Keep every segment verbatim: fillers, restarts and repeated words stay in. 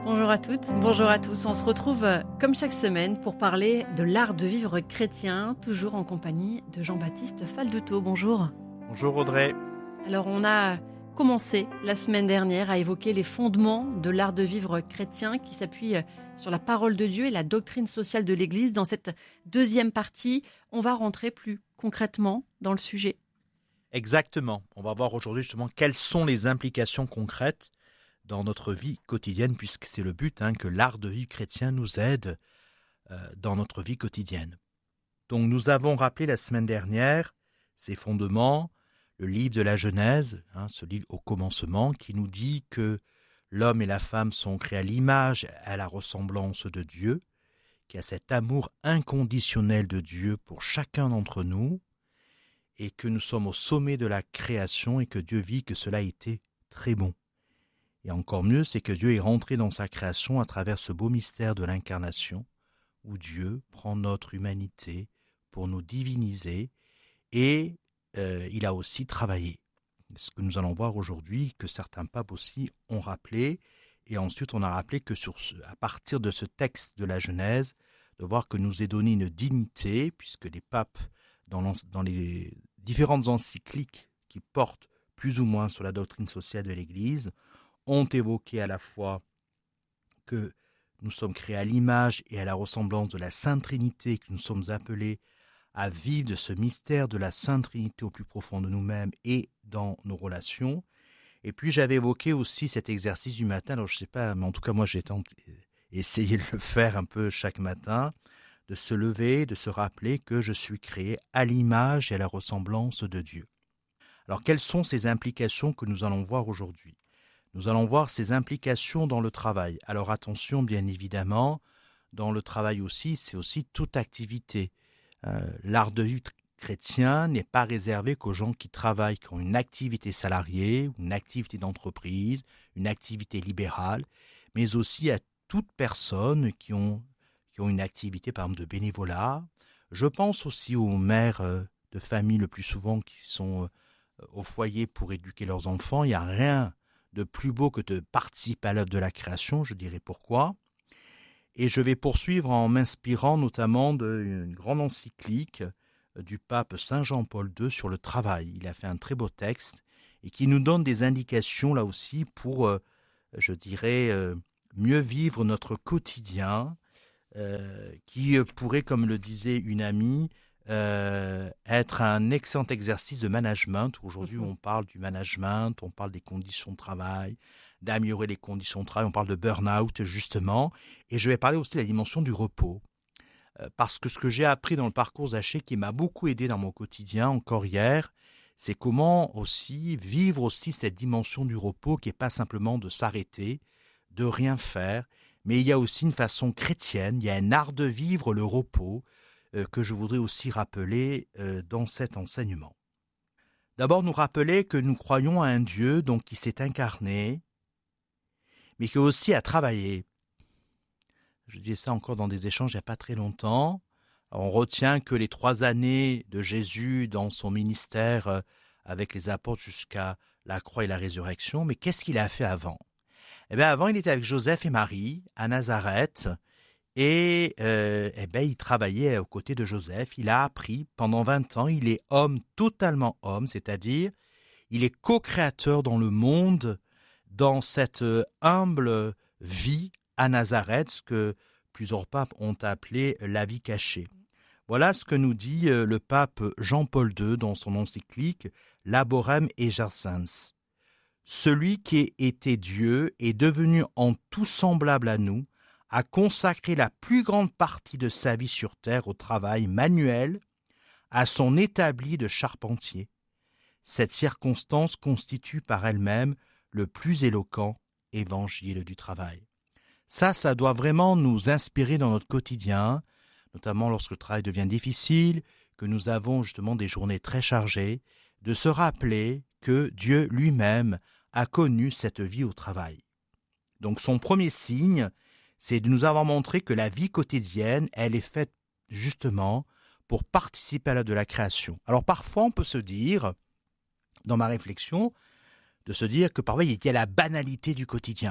Bonjour à toutes, bonjour à tous. On se retrouve euh, comme chaque semaine pour parler de l'art de vivre chrétien, toujours en compagnie de Jean-Baptiste Falduto. Bonjour. Bonjour Audrey. Alors on a commencé la semaine dernière à évoquer les fondements de l'art de vivre chrétien qui s'appuie sur la parole de Dieu et la doctrine sociale de l'Église. Dans cette deuxième partie, on va rentrer plus concrètement dans le sujet. Exactement. On va voir aujourd'hui justement quelles sont les implications concrètes dans notre vie quotidienne, puisque c'est le but, hein, que l'art de vivre chrétien nous aide euh, dans notre vie quotidienne. Donc nous avons rappelé la semaine dernière ces fondements, le livre de la Genèse, hein, ce livre au commencement, qui nous dit que l'homme et la femme sont créés à l'image et à la ressemblance de Dieu, qu'il y a cet amour inconditionnel de Dieu pour chacun d'entre nous, et que nous sommes au sommet de la création et que Dieu vit que cela a été très bon. Et encore mieux, c'est que Dieu est rentré dans sa création à travers ce beau mystère de l'incarnation, où Dieu prend notre humanité pour nous diviniser, et euh, il a aussi travaillé. Ce que nous allons voir aujourd'hui, que certains papes aussi ont rappelé, et ensuite on a rappelé que sur ce, à partir de ce texte de la Genèse, de voir que nous est donné une dignité, puisque les papes, dans, dans les différentes encycliques qui portent plus ou moins sur la doctrine sociale de l'Église, ont évoqué à la fois que nous sommes créés à l'image et à la ressemblance de la Sainte Trinité, que nous sommes appelés à vivre de ce mystère de la Sainte Trinité au plus profond de nous-mêmes et dans nos relations. Et puis j'avais évoqué aussi cet exercice du matin, alors je ne sais pas, mais en tout cas moi j'ai tenté, essayé de le faire un peu chaque matin, de se lever, de se rappeler que je suis créé à l'image et à la ressemblance de Dieu. Alors quelles sont ces implications que nous allons voir aujourd'hui ? Nous allons voir ces implications dans le travail. Alors attention, bien évidemment, dans le travail aussi, c'est aussi toute activité. Euh, l'art de vivre chrétien n'est pas réservé qu'aux gens qui travaillent, qui ont une activité salariée, une activité d'entreprise, une activité libérale, mais aussi à toute personne qui ont, qui ont une activité, par exemple, de bénévolat. Je pense aussi aux mères de famille, le plus souvent, qui sont au foyer pour éduquer leurs enfants. Il n'y a rien de plus beau que de participer à l'œuvre de la création, je dirais pourquoi. Et je vais poursuivre en m'inspirant notamment d'une grande encyclique du pape Saint Jean-Paul deux sur le travail. Il a fait un très beau texte et qui nous donne des indications là aussi pour, euh, je dirais, euh, mieux vivre notre quotidien, euh, qui pourrait, comme le disait une amie, Euh, être un excellent exercice de management. Aujourd'hui, on parle du management, on parle des conditions de travail, d'améliorer les conditions de travail, on parle de burn-out, justement. Et je vais parler aussi de la dimension du repos. Euh, parce que ce que j'ai appris dans le parcours Zaché, qui m'a beaucoup aidé dans mon quotidien, encore hier, c'est comment aussi vivre aussi cette dimension du repos, qui n'est pas simplement de s'arrêter, de rien faire, mais il y a aussi une façon chrétienne, il y a un art de vivre le repos, que je voudrais aussi rappeler euh, dans cet enseignement. D'abord, nous rappeler que nous croyons à un Dieu donc, qui s'est incarné, mais qui aussi a travaillé. Je disais ça encore dans des échanges il n'y a pas très longtemps. Alors, on retient que les trois années de Jésus dans son ministère euh, avec les apôtres jusqu'à la croix et la résurrection, mais qu'est-ce qu'il a fait avant ? Eh bien, avant, il était avec Joseph et Marie à Nazareth, Et euh, eh ben, il travaillait aux côtés de Joseph, il a appris pendant vingt ans, il est homme, totalement homme, c'est-à-dire il est co-créateur dans le monde, dans cette humble vie à Nazareth, ce que plusieurs papes ont appelé la vie cachée. Voilà ce que nous dit le pape Jean-Paul deux dans son encyclique Laborem Exercens. Celui qui était Dieu est devenu en tout semblable à nous, a consacré la plus grande partie de sa vie sur terre au travail manuel, à son établi de charpentier. Cette circonstance constitue par elle-même le plus éloquent évangile du travail. Ça, ça doit vraiment nous inspirer dans notre quotidien, notamment lorsque le travail devient difficile, que nous avons justement des journées très chargées, de se rappeler que Dieu lui-même a connu cette vie au travail. Donc son premier signe, c'est de nous avoir montré que la vie quotidienne, elle est faite justement pour participer à l'œuvre de la création. Alors parfois, on peut se dire, dans ma réflexion, de se dire que parfois, il y a la banalité du quotidien.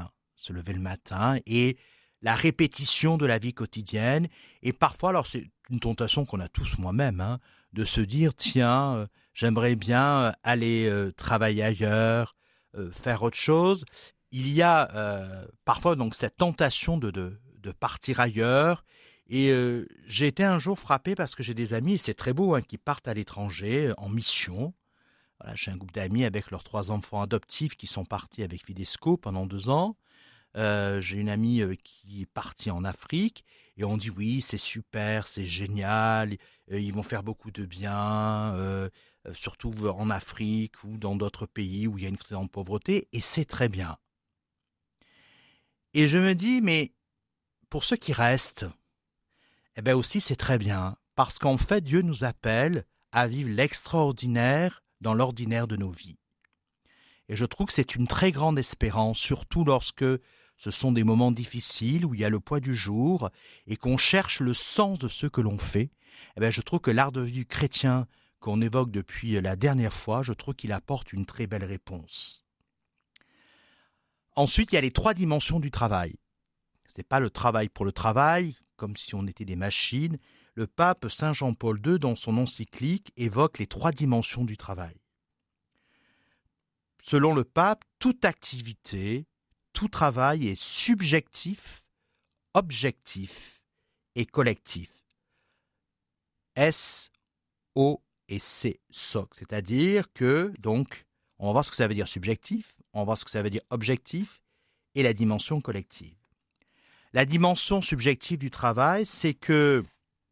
se lever le matin et la répétition de la vie quotidienne. Et parfois, alors c'est une tentation qu'on a tous moi-même, hein, de se dire, tiens, euh, j'aimerais bien aller euh, travailler ailleurs, euh, faire autre chose. Il y a euh, parfois donc cette tentation de, de, de partir ailleurs. Et euh, j'ai été un jour frappé parce que j'ai des amis, et c'est très beau, hein, qui partent à l'étranger en mission. Voilà, j'ai un groupe d'amis avec leurs trois enfants adoptifs qui sont partis avec Fidesco pendant deux ans. Euh, j'ai une amie euh, qui est partie en Afrique et on dit oui, c'est super, c'est génial, euh, ils vont faire beaucoup de bien, euh, euh, surtout en Afrique ou dans d'autres pays où il y a une grande pauvreté, et c'est très bien. Et je me dis, mais pour ceux qui restent, eh bien aussi c'est très bien, parce qu'en fait Dieu nous appelle à vivre l'extraordinaire dans l'ordinaire de nos vies. Et je trouve que c'est une très grande espérance, surtout lorsque ce sont des moments difficiles où il y a le poids du jour et qu'on cherche le sens de ce que l'on fait. Eh bien, je trouve que l'art de vie chrétien qu'on évoque depuis la dernière fois, je trouve qu'il apporte une très belle réponse. Ensuite, il y a les trois dimensions du travail. Ce n'est pas le travail pour le travail, comme si on était des machines. Le pape Saint Jean-Paul deux, dans son encyclique, évoque les trois dimensions du travail. Selon le pape, toute activité, tout travail est subjectif, objectif et collectif. S, O et C, S O C. C'est-à-dire que, donc, on va voir ce que ça veut dire subjectif, on va voir ce que ça veut dire objectif et la dimension collective. La dimension subjective du travail, c'est que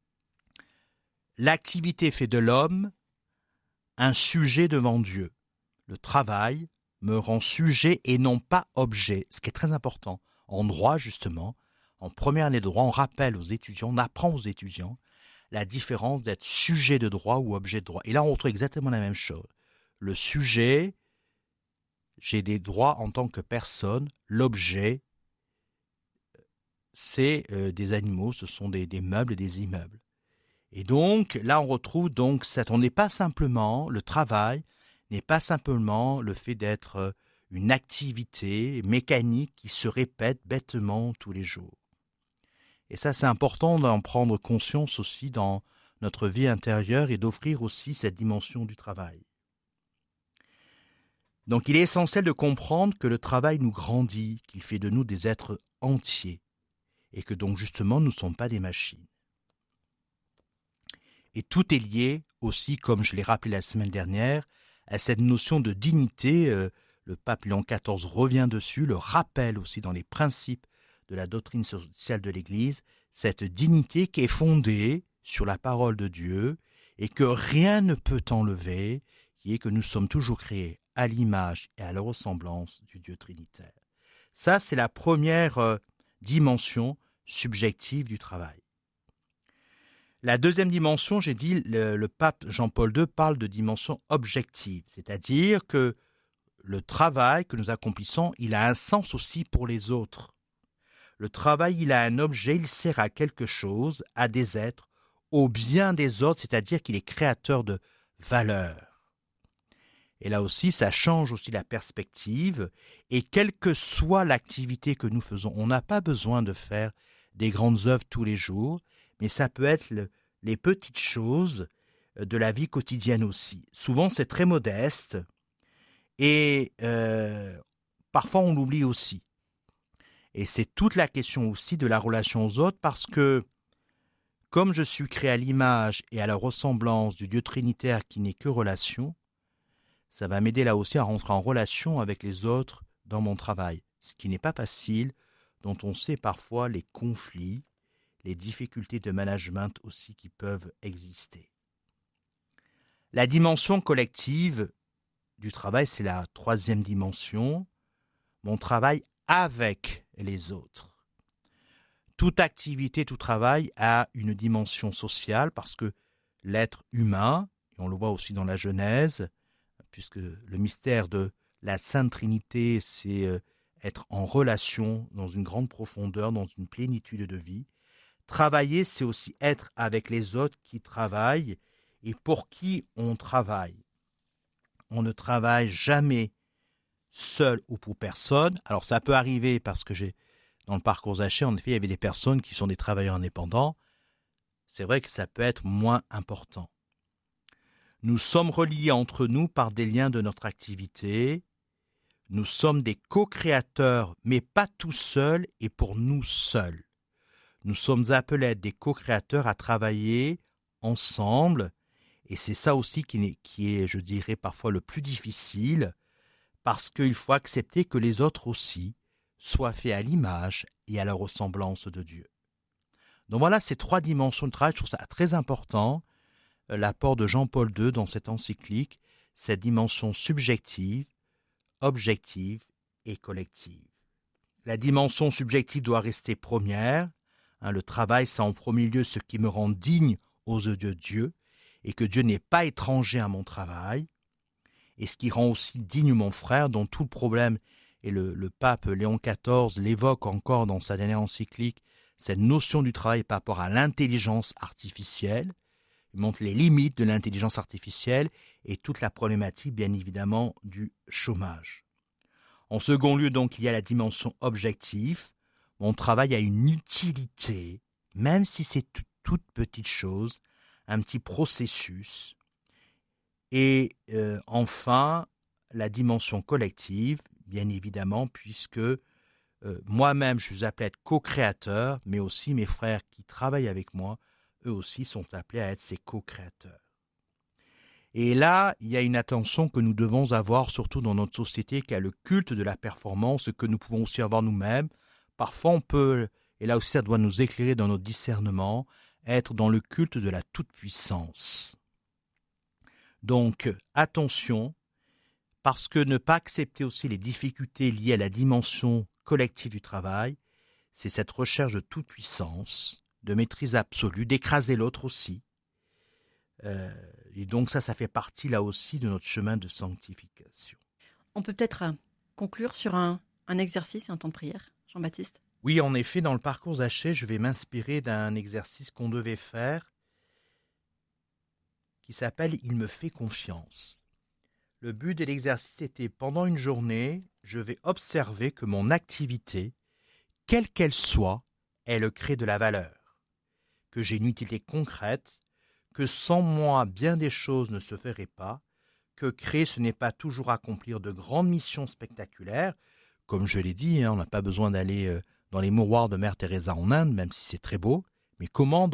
l'activité fait de l'homme un sujet devant Dieu. Le travail me rend sujet et non pas objet, ce qui est très important. En droit, justement, en première année de droit, on rappelle aux étudiants, on apprend aux étudiants la différence d'être sujet de droit ou objet de droit. Et là, on retrouve exactement la même chose. Le sujet, j'ai des droits en tant que personne. L'objet, c'est euh, des animaux, ce sont des, des meubles et des immeubles. Et donc, là, on retrouve donc cette, on n'est pas simplement, le travail n'est pas simplement le fait d'être une activité mécanique qui se répète bêtement tous les jours. Et ça, c'est important d'en prendre conscience aussi dans notre vie intérieure et d'offrir aussi cette dimension du travail. Donc, il est essentiel de comprendre que le travail nous grandit, qu'il fait de nous des êtres entiers et que donc, justement, nous ne sommes pas des machines. Et tout est lié aussi, comme je l'ai rappelé la semaine dernière, à cette notion de dignité. Euh, le pape Léon quatorze revient dessus, le rappelle aussi dans les principes de la doctrine sociale de l'Église, cette dignité qui est fondée sur la parole de Dieu et que rien ne peut enlever, qui est que nous sommes toujours créés à l'image et à la ressemblance du Dieu trinitaire. Ça, c'est la première euh, dimension subjective du travail. La deuxième dimension, j'ai dit, le, le pape Jean-Paul deux parle de dimension objective, c'est-à-dire que le travail que nous accomplissons, il a un sens aussi pour les autres. Le travail, il a un objet, il sert à quelque chose, à des êtres, au bien des autres, c'est-à-dire qu'il est créateur de valeur. Et là aussi, ça change aussi la perspective, et quelle que soit l'activité que nous faisons, on n'a pas besoin de faire des grandes œuvres tous les jours, mais ça peut être le, les petites choses de la vie quotidienne aussi. Souvent, c'est très modeste et euh, parfois, on l'oublie aussi. Et c'est toute la question aussi de la relation aux autres parce que comme je suis créé à l'image et à la ressemblance du Dieu trinitaire qui n'est que relation, ça va m'aider là aussi à rentrer en relation avec les autres dans mon travail, ce qui n'est pas facile, dont on sait parfois les conflits, les difficultés de management aussi qui peuvent exister. La dimension collective du travail, c'est la troisième dimension, mon travail avec les autres. Toute activité, tout travail a une dimension sociale parce que l'être humain, et on le voit aussi dans la Genèse, puisque le mystère de la Sainte Trinité, c'est être en relation dans une grande profondeur, dans une plénitude de vie. Travailler, c'est aussi être avec les autres qui travaillent et pour qui on travaille. On ne travaille jamais seul ou pour personne. Alors ça peut arriver parce que j'ai dans le parcours Zaché, en effet, il y avait des personnes qui sont des travailleurs indépendants. C'est vrai que ça peut être moins important. Nous sommes reliés entre nous par des liens de notre activité. Nous sommes des co-créateurs, mais pas tout seuls et pour nous seuls. Nous sommes appelés à être des co-créateurs, à travailler ensemble. Et c'est ça aussi qui est, qui est, je dirais, parfois le plus difficile, parce qu'il faut accepter que les autres aussi soient faits à l'image et à la ressemblance de Dieu. Donc voilà ces trois dimensions de travail. Je trouve ça très important, l'apport de Jean-Paul deux dans cette encyclique, cette dimension subjective, objective et collective. La dimension subjective doit rester première. Hein, le travail, c'est en premier lieu ce qui me rend digne aux yeux de Dieu, et que Dieu n'est pas étranger à mon travail, et ce qui rend aussi digne mon frère, dont tout le problème, et le, le pape Léon quatorze l'évoque encore dans sa dernière encyclique, cette notion du travail par rapport à l'intelligence artificielle. Il montre les limites de l'intelligence artificielle et toute la problématique, bien évidemment, du chômage. En second lieu, donc, il y a la dimension objective. Mon travail a une utilité, même si c'est toute, toute petite chose, un petit processus. Et euh, enfin, la dimension collective, bien évidemment, puisque euh, moi-même, je suis appelé à être co-créateur, mais aussi mes frères qui travaillent avec moi, eux aussi sont appelés à être ces co-créateurs. Et là, il y a une attention que nous devons avoir, surtout dans notre société, qui a le culte de la performance, que nous pouvons aussi avoir nous-mêmes. Parfois, on peut, et là aussi ça doit nous éclairer dans notre discernement, être dans le culte de la toute-puissance. Donc, attention, parce que ne pas accepter aussi les difficultés liées à la dimension collective du travail, c'est cette recherche de toute-puissance, de maîtrise absolue, d'écraser l'autre aussi. Euh, et donc ça, ça fait partie là aussi de notre chemin de sanctification. On peut peut-être conclure sur un, un exercice et un temps de prière, Jean-Baptiste? Oui, en effet, dans le parcours Zaché, je vais m'inspirer d'un exercice qu'on devait faire qui s'appelle « Il me fait confiance ». Le but de l'exercice était, pendant une journée, je vais observer que mon activité, quelle qu'elle soit, elle crée de la valeur, que j'ai une utilité concrète, que sans moi, bien des choses ne se feraient pas, que créer, ce n'est pas toujours accomplir de grandes missions spectaculaires. Comme je l'ai dit, hein, on n'a pas besoin d'aller dans les mouroirs de Mère Teresa en Inde, même si c'est très beau, mais comment